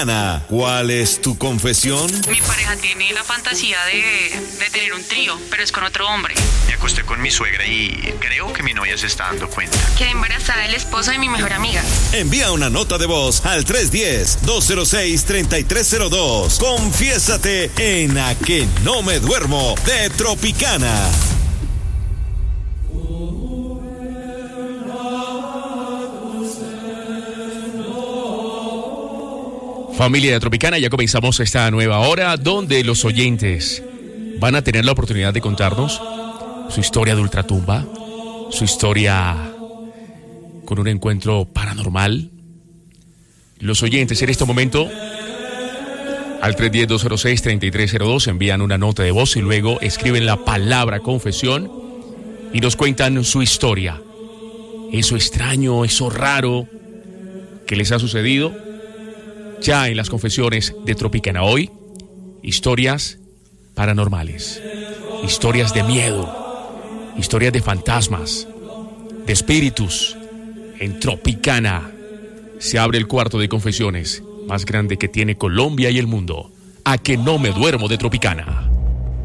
Ana, ¿cuál es tu confesión? Mi pareja tiene la fantasía de tener un trío, pero es con otro hombre. Me acosté con mi suegra y creo que mi novia se está dando cuenta. Quedé embarazada del esposo de mi mejor amiga. Envía una nota de voz al 310-206-3302. Confiésate en A que no me duermo de Tropicana. Familia de Tropicana, ya comenzamos esta nueva hora donde los oyentes van a tener la oportunidad de contarnos su historia de ultratumba, su historia con un encuentro paranormal. Los oyentes en este momento al 310-206-3302 envían una nota de voz y luego escriben la palabra confesión y nos cuentan su historia. Eso extraño, eso raro que les ha sucedido. Ya en las confesiones de Tropicana hoy, historias paranormales, historias de miedo, historias de fantasmas, de espíritus. En Tropicana se abre el cuarto de confesiones más grande que tiene Colombia y el mundo. A que no me duermo de Tropicana.